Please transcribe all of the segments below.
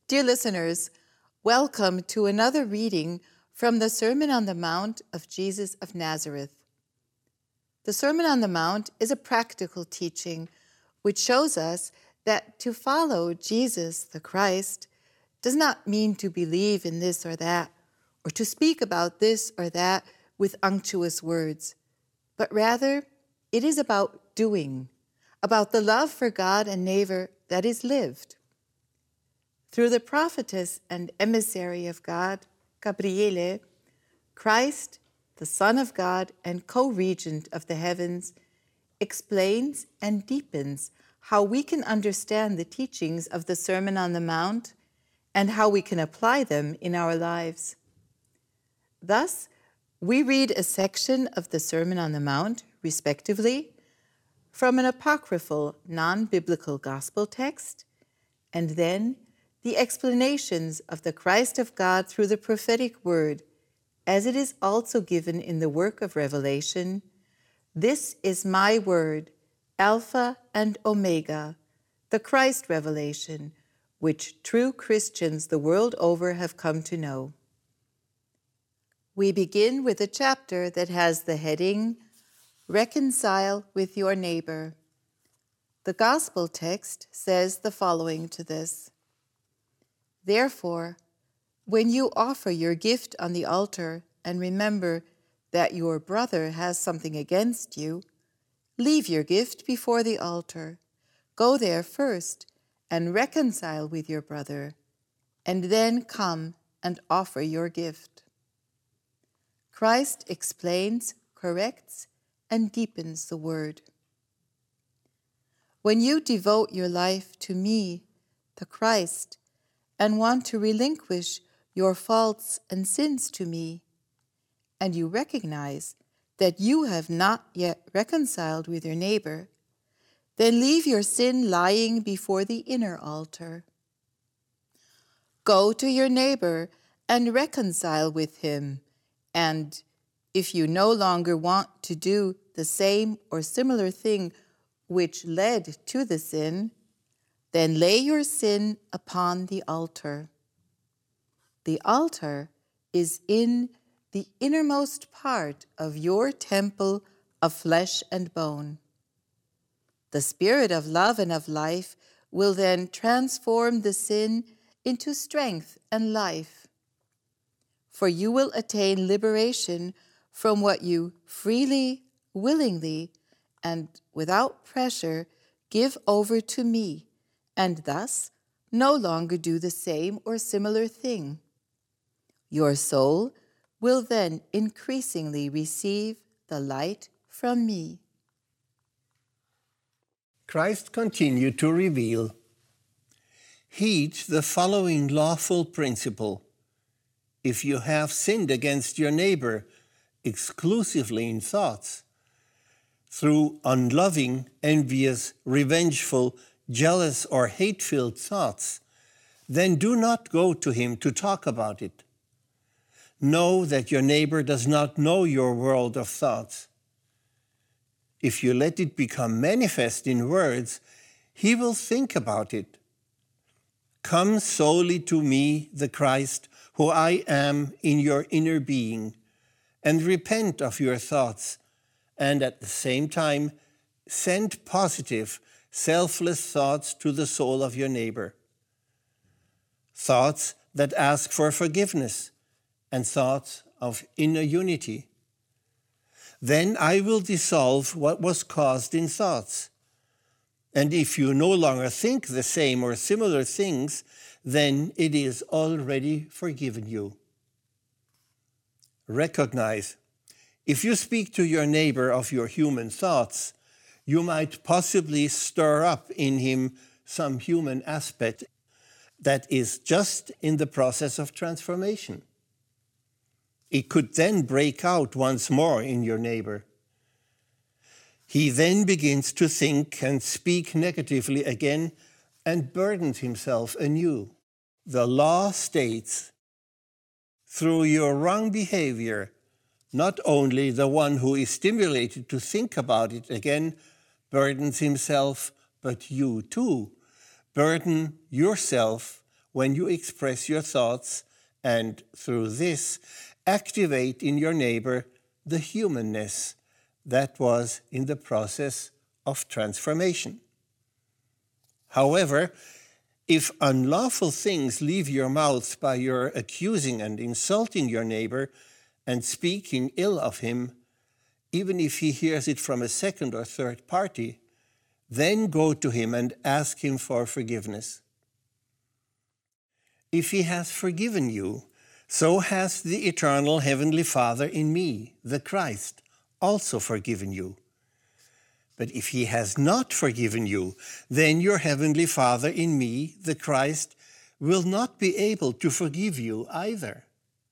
Dear listeners, welcome to another reading from the Sermon on the Mount of Jesus of Nazareth. The Sermon on the Mount is a practical teaching which shows us that to follow Jesus the Christ does not mean to believe in this or that, or to speak about this or that with unctuous words, but rather it is about doing, about the love for God and neighbor that is lived. Through the prophetess and emissary of God, Gabriele, Christ, the Son of God and co-regent of the heavens, explains and deepens how we can understand the teachings of the Sermon on the Mount and how we can apply them in our lives. Thus, we read a section of the Sermon on the Mount, respectively, from an apocryphal, non-biblical gospel text, and then the explanations of the Christ of God through the prophetic word, as it is also given in the work of Revelation. This is my word, Alpha and Omega, the Christ revelation, which true Christians the world over have come to know. We begin with a chapter that has the heading, Reconcile with your neighbor. The gospel text says the following to this: Therefore, when you offer your gift on the altar and remember that your brother has something against you, leave your gift before the altar. Go there first and reconcile with your brother, and then come and offer your gift. Christ explains, corrects, and deepens the word. When you devote your life to me, the Christ, and want to relinquish your faults and sins to me, and you recognize that you have not yet reconciled with your neighbor, then leave your sin lying before the inner altar. Go to your neighbor and reconcile with him, and if you no longer want to do the same or similar thing which led to the sin, then lay your sin upon the altar. The altar is in the innermost part of your temple of flesh and bone. The Spirit of love and of life will then transform the sin into strength and life. For you will attain liberation from what you freely, willingly, and without pressure give over to me, and thus no longer do the same or similar thing. Your soul will then increasingly receive the light from me. Christ continued to reveal, heed the following lawful principle. If you have sinned against your neighbor exclusively in thoughts, through unloving, envious, revengeful, jealous, or hate-filled thoughts, then do not go to him to talk about it. Know that your neighbor does not know your world of thoughts. If you let it become manifest in words, he will think about it. Come solely to me, the Christ, who I am in your inner being, and repent of your thoughts, and at the same time send positive, selfless thoughts to the soul of your neighbor. Thoughts that ask for forgiveness, and thoughts of inner unity. Then I will dissolve what was caused in thoughts. And if you no longer think the same or similar things, then it is already forgiven you. Recognize, if you speak to your neighbor of your human thoughts, you might possibly stir up in him some human aspect that is just in the process of transformation. It could then break out once more in your neighbor. He then begins to think and speak negatively again and burdens himself anew. The law states, through your wrong behavior, not only the one who is stimulated to think about it again burdens himself, but you too burden yourself when you express your thoughts and, through this, activate in your neighbor the humanness that was in the process of transformation. However, if unlawful things leave your mouth by your accusing and insulting your neighbor and speaking ill of him, even if he hears it from a second or third party, then go to him and ask him for forgiveness. If he has forgiven you, so has the eternal Heavenly Father in me, the Christ, also forgiven you. But if he has not forgiven you, then your Heavenly Father in me, the Christ, will not be able to forgive you either.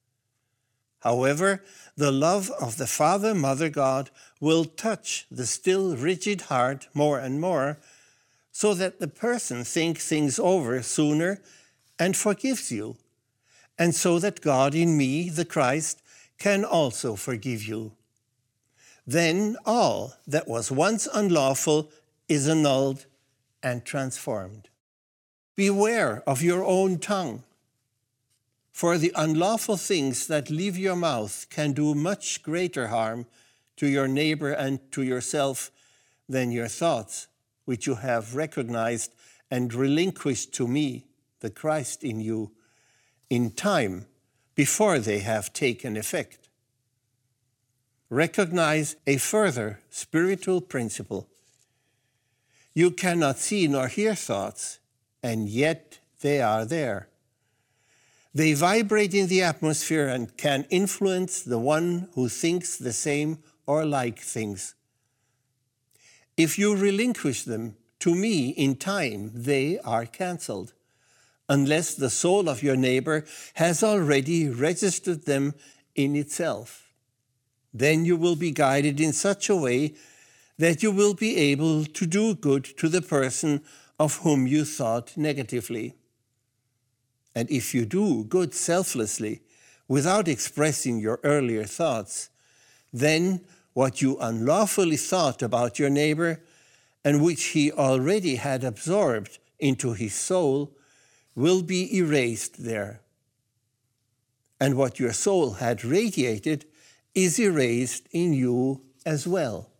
However, the love of the Father, Mother God will touch the still rigid heart more and more, so that the person thinks things over sooner and forgives you, and so that God in me, the Christ, can also forgive you. Then all that was once unlawful is annulled and transformed. Beware of your own tongue, for the unlawful things that leave your mouth can do much greater harm to your neighbor and to yourself than your thoughts, which you have recognized and relinquished to me, the Christ in you, in time before they have taken effect. Recognize a further spiritual principle. You cannot see nor hear thoughts, and yet they are there. They vibrate in the atmosphere and can influence the one who thinks the same or like things. If you relinquish them to me in time, they are cancelled, unless the soul of your neighbor has already registered them in itself. Then you will be guided in such a way that you will be able to do good to the person of whom you thought negatively. And if you do good selflessly, without expressing your earlier thoughts, then what you unlawfully thought about your neighbor, and which he already had absorbed into his soul, will be erased there. And what your soul had radiated is erased in you as well.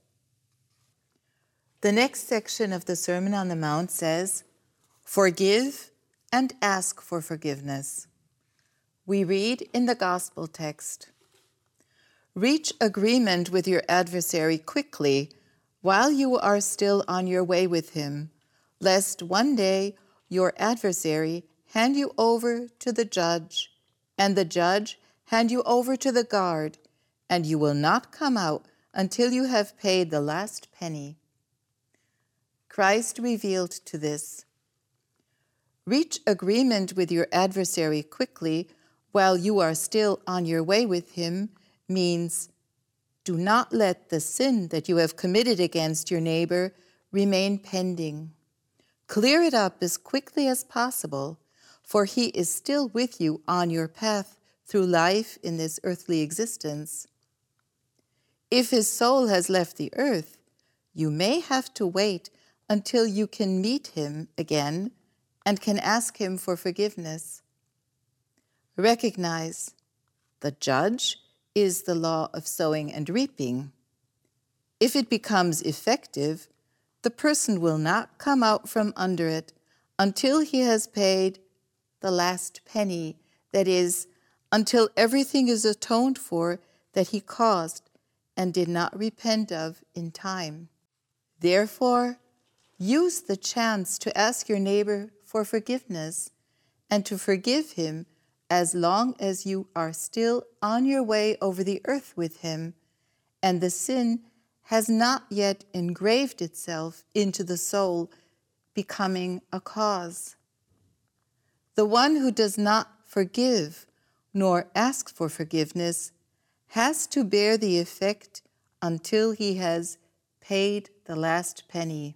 The next section of the Sermon on the Mount says, "Forgive and ask for forgiveness." We read in the Gospel text, "Reach agreement with your adversary quickly while you are still on your way with him, lest one day your adversary hand you over to the judge, and the judge hand you over to the guard, and you will not come out until you have paid the last penny." Christ revealed to this. Reach agreement with your adversary quickly while you are still on your way with him means do not let the sin that you have committed against your neighbor remain pending. Clear it up as quickly as possible, for he is still with you on your path through life in this earthly existence. If his soul has left the earth, you may have to wait until you can meet him again and can ask him for forgiveness. Recognize the judge is the law of sowing and reaping. If it becomes effective, the person will not come out from under it until he has paid the last penny, that is, until everything is atoned for that he caused and did not repent of in time. Therefore, use the chance to ask your neighbor for forgiveness and to forgive him as long as you are still on your way over the earth with him, and the sin has not yet engraved itself into the soul, becoming a cause. The one who does not forgive nor ask for forgiveness has to bear the effect until he has paid the last penny.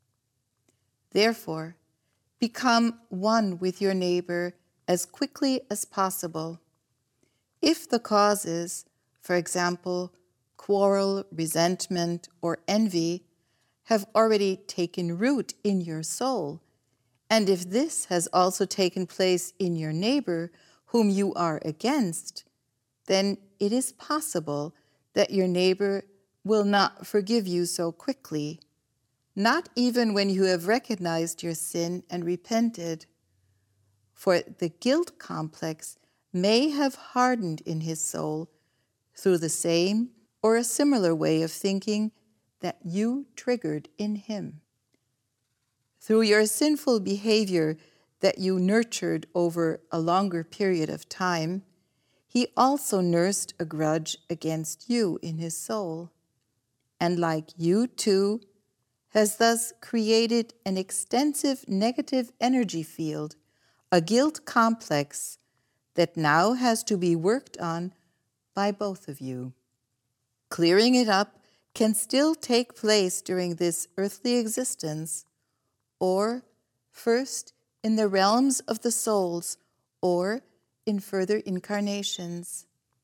Therefore, become one with your neighbor as quickly as possible. If the causes, for example, quarrel, resentment, or envy, have already taken root in your soul, And if this has also taken place in your neighbor whom you are against, then it is possible that your neighbor will not forgive you so quickly, not even when you have recognized your sin and repented. For the guilt complex may have hardened in his soul through the same or a similar way of thinking that you triggered in him. Through your sinful behavior that you nurtured over a longer period of time, he also nursed a grudge against you in his soul, and like you too, has thus created an extensive negative energy field, a guilt complex that now has to be worked on by both of you. Clearing it up can still take place during this earthly existence, or first in the realms of the souls, or in further incarnations.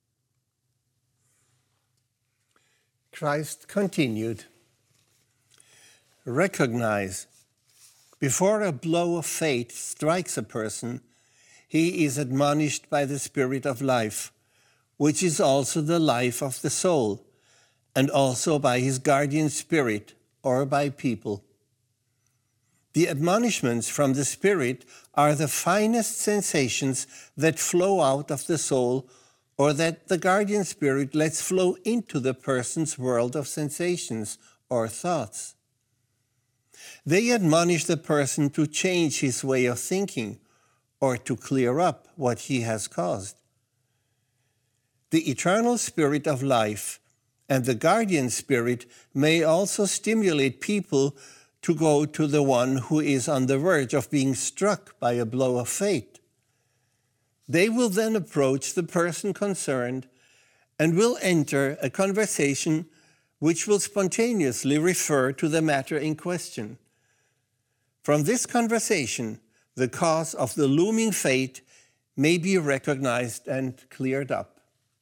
Christ continued, recognize, before a blow of fate strikes a person, he is admonished by the Spirit of life, which is also the life of the soul, and also by his guardian spirit or by people. The admonishments from the Spirit are the finest sensations that flow out of the soul, or that the guardian spirit lets flow into the person's world of sensations or thoughts. They admonish the person to change his way of thinking or to clear up what he has caused. The eternal Spirit of life and the guardian spirit may also stimulate people to go to the one who is on the verge of being struck by a blow of fate. They will then approach the person concerned and will enter a conversation which will spontaneously refer to the matter in question. From this conversation, the cause of the looming fate may be recognized and cleared up.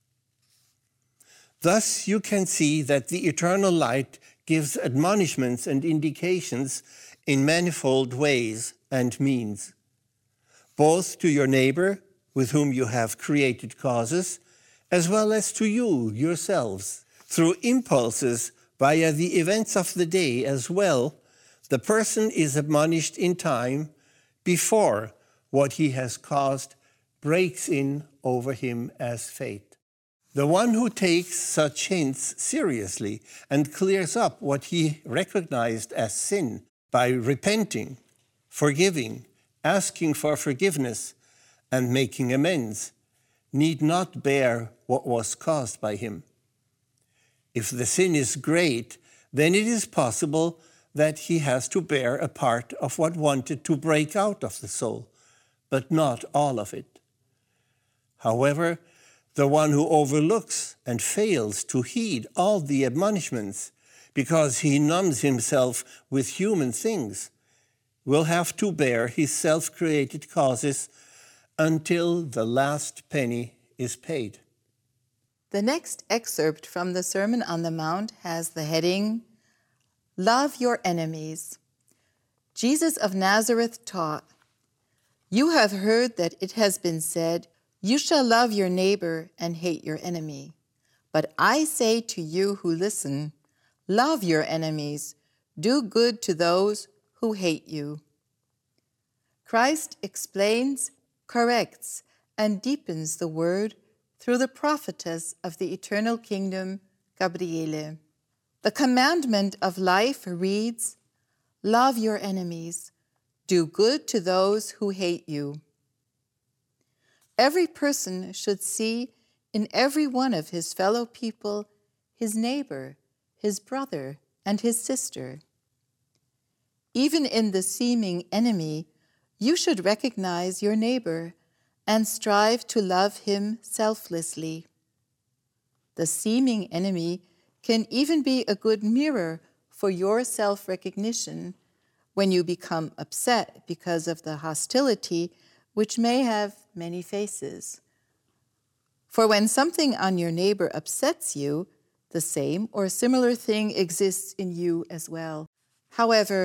Thus, you can see that the eternal light gives admonishments and indications in manifold ways and means, both to your neighbor with whom you have created causes, as well as to you yourselves. Through impulses via the events of the day as well, the person is admonished in time before what he has caused breaks in over him as fate. The one who takes such hints seriously and clears up what he recognized as sin by repenting, forgiving, asking for forgiveness, and making amends, need not bear what was caused by him. If the sin is great, then it is possible that he has to bear a part of what wanted to break out of the soul, but not all of it. However, the one who overlooks and fails to heed all the admonishments because he numbs himself with human things will have to bear his self-created causes until the last penny is paid. The next excerpt from the Sermon on the Mount has the heading, Love Your Enemies. Jesus of Nazareth taught, "You have heard that it has been said, 'You shall love your neighbor and hate your enemy.' But I say to you who listen, love your enemies, do good to those who hate you." Christ explains, corrects, and deepens the word through the prophetess of the eternal kingdom, Gabriele. The commandment of life reads, "Love your enemies, do good to those who hate you." Every person should see in every one of his fellow people his neighbor, his brother, and his sister. Even in the seeming enemy, you should recognize your neighbor and strive to love him selflessly. The seeming enemy can even be a good mirror for your self-recognition when you become upset because of the hostility which may have many faces. For when something on your neighbor upsets you, the same or similar thing exists in you as well. However,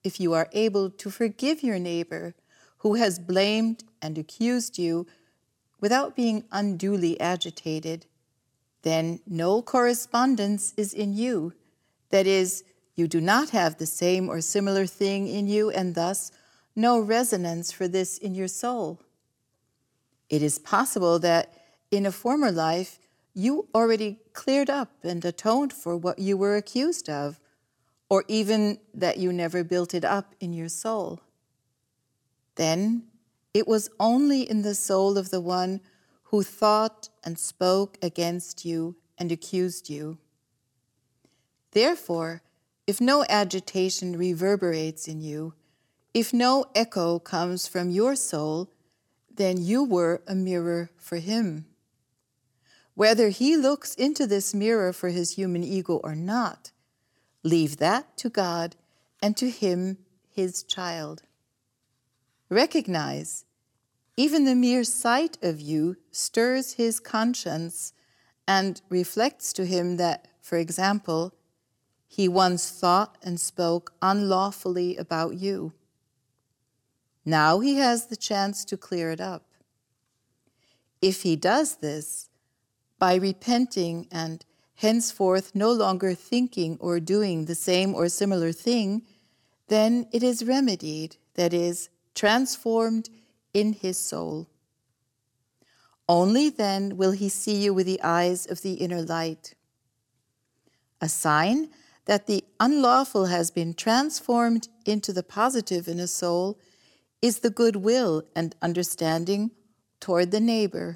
if you are able to forgive your neighbor who has blamed and accused you without being unduly agitated, then no correspondence is in you. That is, you do not have the same or similar thing in you, and thus no resonance for this in your soul. It is possible that in a former life you already cleared up and atoned for what you were accused of, or even that you never built it up in your soul. Then it was only in the soul of the one who thought and spoke against you and accused you. Therefore, if no agitation reverberates in you, if no echo comes from your soul, then you were a mirror for him. Whether he looks into this mirror for his human ego or not, leave that to God and to him, his child. Recognize, even the mere sight of you stirs his conscience and reflects to him that, for example, he once thought and spoke unlawfully about you. Now he has the chance to clear it up. If he does this, by repenting and henceforth no longer thinking or doing the same or similar thing, then it is remedied, that is, transformed in his soul. Only then will he see you with the eyes of the inner light. A sign that the unlawful has been transformed into the positive in a soul is the goodwill and understanding toward the neighbor.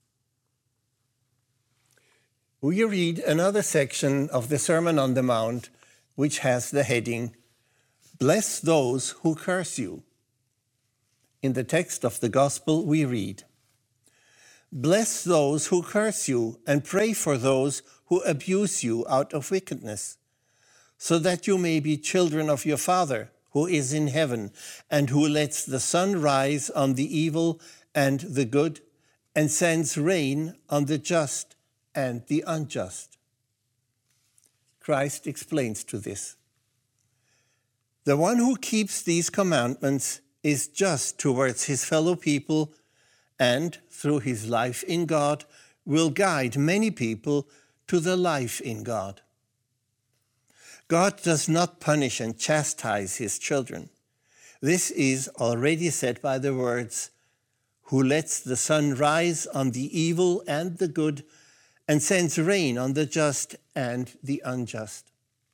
We read another section of the Sermon on the Mount, which has the heading, "Bless those who curse you." In the text of the Gospel, we read, "Bless those who curse you, and pray for those who abuse you out of wickedness, so that you may be children of your Father who is in heaven, and who lets the sun rise on the evil and the good, and sends rain on the just and the unjust." Christ explains to this. The one who keeps these commandments is just towards his fellow people, and through his life in God will guide many people to the life in God. God does not punish and chastise his children. This is already said by the words, "Who lets the sun rise on the evil and the good, and sends rain on the just and the unjust."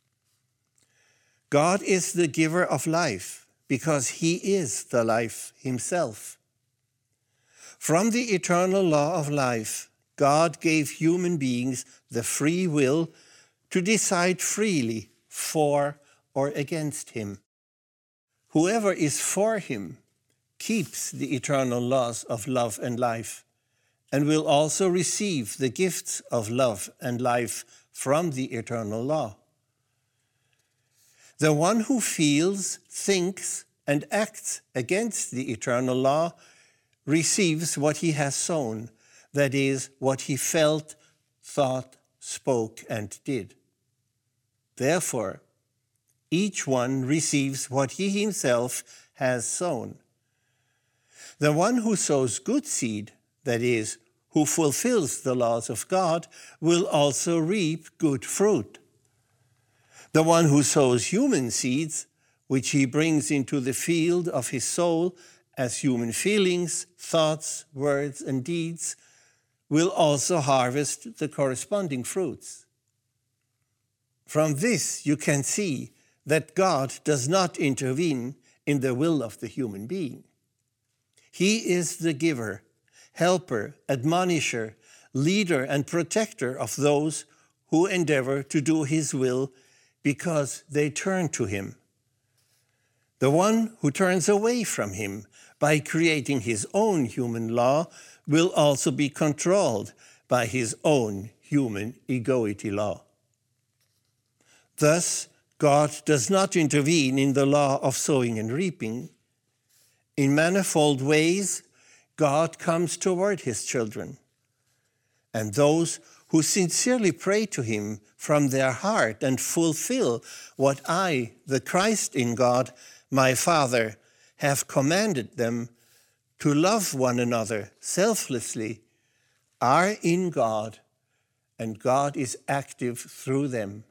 God is the giver of life because he is the life himself. From the eternal law of life, God gave human beings the free will to decide freely for or against him. Whoever is for him keeps the eternal laws of love and life, and will also receive the gifts of love and life from the eternal law. The one who feels, thinks, and acts against the eternal law receives what he has sown, that is, what he felt, thought, spoke, and did. Therefore, each one receives what he himself has sown. The one who sows good seed, that is, who fulfills the laws of God, will also reap good fruit. The one who sows human seeds, which he brings into the field of his soul as human feelings, thoughts, words, and deeds, will also harvest the corresponding fruits. From this you can see that God does not intervene in the will of the human being. He is the giver, helper, admonisher, leader, and protector of those who endeavor to do his will because they turn to him. The one who turns away from him by creating his own human law will also be controlled by his own human egoity law. Thus, God does not intervene in the law of sowing and reaping. In manifold ways, God comes toward his children, and those who sincerely pray to him from their heart and fulfill what I, the Christ in God, my Father, have commanded them to love one another selflessly, are in God, and God is active through them.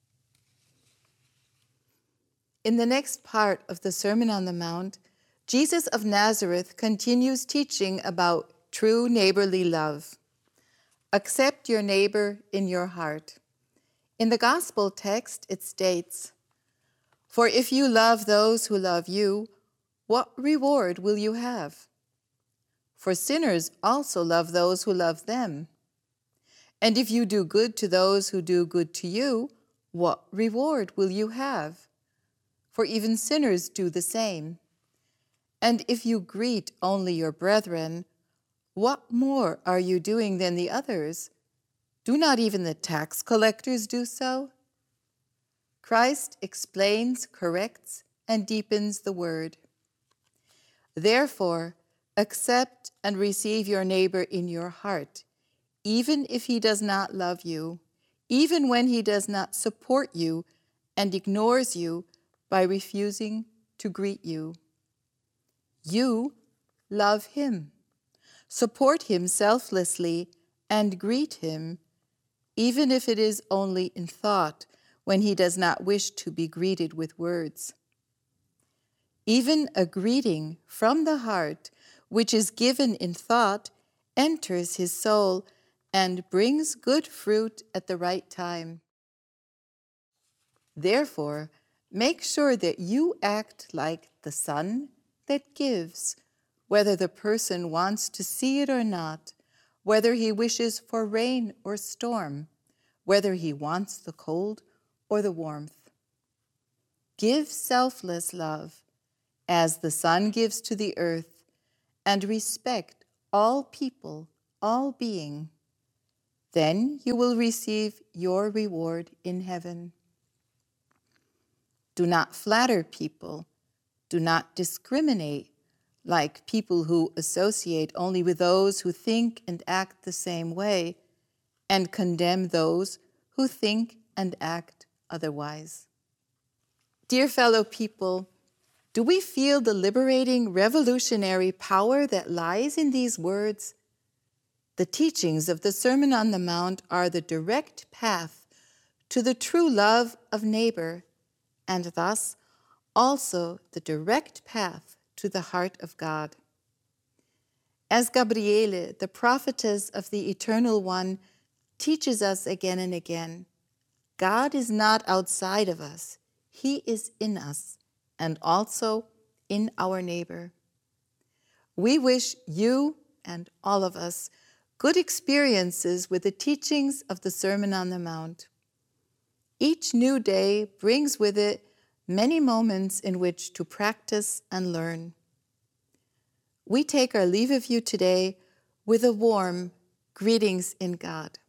In the next part of the Sermon on the Mount, Jesus of Nazareth continues teaching about true neighborly love. Accept your neighbor in your heart. In the gospel text, it states, "For if you love those who love you, what reward will you have? For sinners also love those who love them. And if you do good to those who do good to you, what reward will you have? For even sinners do the same. And if you greet only your brethren, what more are you doing than the others? Do not even the tax collectors do so?" Christ explains, corrects, and deepens the word. Therefore, accept and receive your neighbor in your heart, even if he does not love you, even when he does not support you and ignores you by refusing to greet you. You love him. Support him selflessly and greet him, even if it is only in thought when he does not wish to be greeted with words. Even a greeting from the heart, which is given in thought, enters his soul and brings good fruit at the right time. Therefore, make sure that you act like the sun that gives, whether the person wants to see it or not, whether he wishes for rain or storm, whether he wants the cold or the warmth. Give selfless love, as the sun gives to the earth, and respect all people, all being. Then you will receive your reward in heaven. Do not flatter people. Do not discriminate, like people who associate only with those who think and act the same way, and condemn those who think and act otherwise. Dear fellow people, do we feel the liberating, revolutionary power that lies in these words? The teachings of the Sermon on the Mount are the direct path to the true love of neighbor, and thus also the direct path to the heart of God. As Gabriele, the prophetess of the Eternal One, teaches us again and again, God is not outside of us. He is in us and also in our neighbor. We wish you and all of us good experiences with the teachings of the Sermon on the Mount. Each new day brings with it many moments in which to practice and learn. We take our leave of you today with a warm greetings in God.